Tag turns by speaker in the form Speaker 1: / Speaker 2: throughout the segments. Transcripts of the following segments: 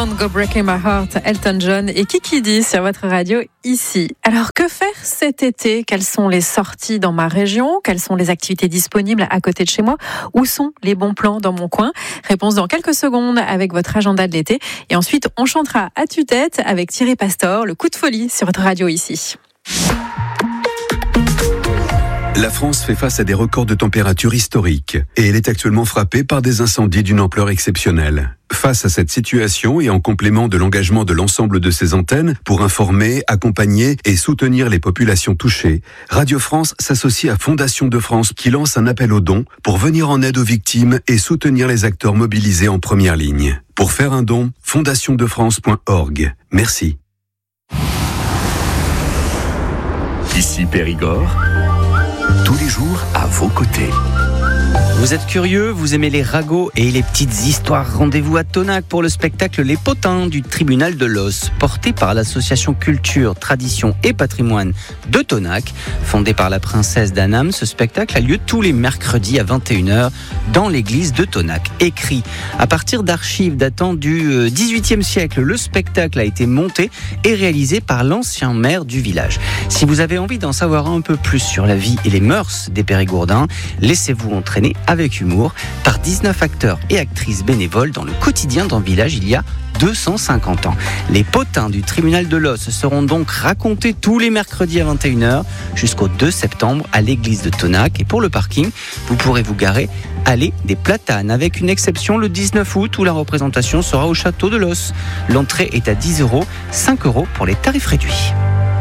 Speaker 1: Don't Go Breaking My Heart, Elton John et Kiki D sur votre radio ici. Alors que faire cet été? Quelles sont les sorties dans ma région? Quelles sont les activités disponibles à côté de chez moi? Où sont les bons plans dans mon coin? Réponse dans quelques secondes avec votre agenda de l'été. Et ensuite, on chantera à tue-tête avec Thierry Pastor, le coup de folie sur votre radio ici.
Speaker 2: La France fait face à des records de température historiques et elle est actuellement frappée par des incendies d'une ampleur exceptionnelle. Face à cette situation et en complément de l'engagement de l'ensemble de ses antennes pour informer, accompagner et soutenir les populations touchées, Radio France s'associe à Fondation de France qui lance un appel aux dons pour venir en aide aux victimes et soutenir les acteurs mobilisés en première ligne. Pour faire un don, fondationdefrance.org. Merci.
Speaker 3: Ici Périgord, tous les jours à vos côtés.
Speaker 4: Vous êtes curieux, vous aimez les ragots et les petites histoires. Rendez-vous à Tonac pour le spectacle Les Potins du Tribunal de l'Os, porté par l'association Culture, Tradition et Patrimoine de Tonac. Fondé par la princesse d'Annam, ce spectacle a lieu tous les mercredis à 21h dans l'église de Tonac. Écrit à partir d'archives datant du XVIIIe siècle, le spectacle a été monté et réalisé par l'ancien maire du village. Si vous avez envie d'en savoir un peu plus sur la vie et les mœurs des Périgourdins, laissez-vous entraîner avec humour par 19 acteurs et actrices bénévoles dans le quotidien d'un village il y a 250 ans. Les potins du tribunal de l'Os seront donc racontés tous les mercredis à 21h jusqu'au 2 septembre à l'église de Tonac. Et pour le parking, vous pourrez vous garer allée des Platanes, avec une exception le 19 août où la représentation sera au château de l'Os. L'entrée est à 10 €, 5 € pour les tarifs réduits.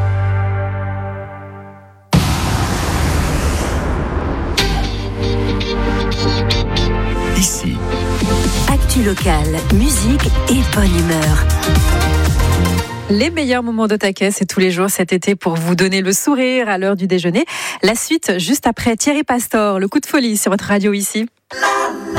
Speaker 3: Ici,
Speaker 5: actu locale, musique et bonne humeur.
Speaker 1: Les meilleurs moments de taquet, c'est tous les jours cet été pour vous donner le sourire à l'heure du déjeuner. La suite, juste après Thierry Pastor, le coup de folie sur votre radio ici.